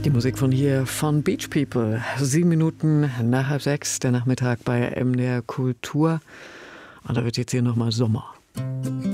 Die Musik von hier von Beach People. 7 Minuten nach 5:30, der Nachmittag bei MDR Kultur. Und da wird jetzt hier nochmal Sommer.